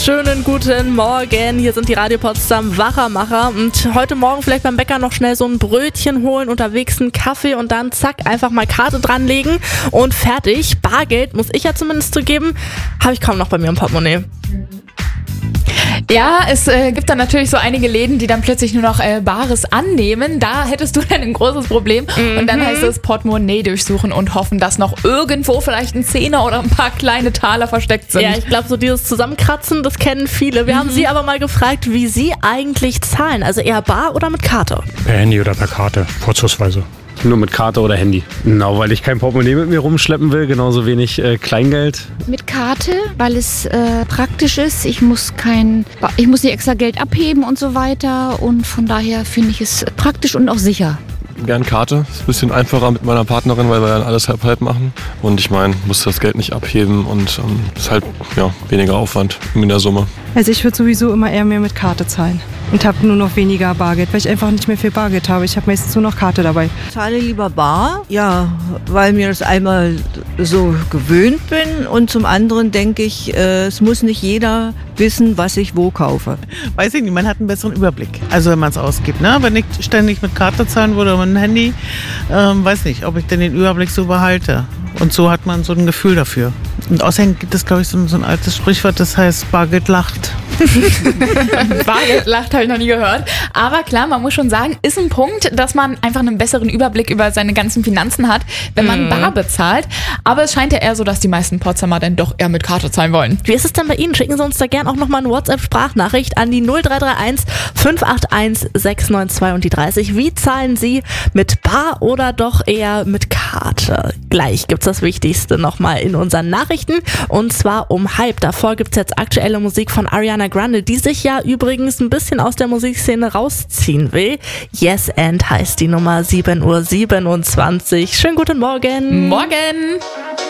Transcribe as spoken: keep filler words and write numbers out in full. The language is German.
Schönen guten Morgen, hier sind die Radio Potsdam Wachermacher und heute Morgen vielleicht beim Bäcker noch schnell so ein Brötchen holen, unterwegs einen Kaffee und dann zack, einfach mal Karte dranlegen und fertig. Bargeld, muss ich ja zumindest zugeben, habe ich kaum noch bei mir im Portemonnaie. Ja, es äh, gibt dann natürlich so einige Läden, die dann plötzlich nur noch äh, Bares annehmen. Da hättest du dann ein großes Problem. Mhm. Und dann heißt es Portemonnaie durchsuchen und hoffen, dass noch irgendwo vielleicht ein Zehner oder ein paar kleine Taler versteckt sind. Ja, ich glaube, so dieses Zusammenkratzen, das kennen viele. Wir mhm. haben Sie aber mal gefragt, wie Sie eigentlich zahlen. Also eher bar oder mit Karte? Per Handy oder per Karte, vorzugsweise. Nur mit Karte oder Handy. Genau, weil ich kein Portemonnaie mit mir rumschleppen will, genauso wenig äh, Kleingeld. Mit Karte, weil es äh, praktisch ist. Ich muss kein, ich muss nicht extra Geld abheben und so weiter. Und von daher finde ich es praktisch und auch sicher. Gern Karte. Ist ein bisschen einfacher mit meiner Partnerin, weil wir dann alles halb halb machen. Und ich meine, muss das Geld nicht abheben und ähm, ist halt ja, weniger Aufwand in der Summe. Also ich würde sowieso immer eher mehr mit Karte zahlen und habe nur noch weniger Bargeld, weil ich einfach nicht mehr viel Bargeld habe. Ich habe meistens nur noch Karte dabei. Ich zahle lieber bar, ja, weil mir das einmal so gewöhnt bin und zum anderen denke ich, äh, es muss nicht jeder wissen, was ich wo kaufe. Weiß ich nicht, man hat einen besseren Überblick, also wenn man es ausgibt. Ne? Wenn ich ständig mit Karte zahlen würde oder mit dem Handy, ähm, weiß nicht, ob ich denn den Überblick so behalte. Und so hat man so ein Gefühl dafür. Und außerdem gibt es, glaube ich, so, so ein altes Sprichwort, das heißt, Bargeld lacht. Bargeld lacht, habe ich noch nie gehört. Aber klar, man muss schon sagen, ist ein Punkt, dass man einfach einen besseren Überblick über seine ganzen Finanzen hat, wenn man mm. bar bezahlt. Aber es scheint ja eher so, dass die meisten Potsdamer dann doch eher mit Karte zahlen wollen. Wie ist es denn bei Ihnen? Schicken Sie uns da gerne auch nochmal eine WhatsApp-Sprachnachricht an die null drei drei eins fünf acht eins sechs neun zwei und die dreißig. Wie zahlen Sie mit bar oder doch eher mit Karte? Gleich gibt's das Wichtigste nochmal in unseren Nachrichten und zwar um halb. Davor gibt's jetzt aktuelle Musik von Ariana Grande, die sich ja übrigens ein bisschen aus der Musikszene rausziehen will. Yes and heißt die Nummer, sieben Uhr siebenundzwanzig. Schönen guten Morgen. Morgen.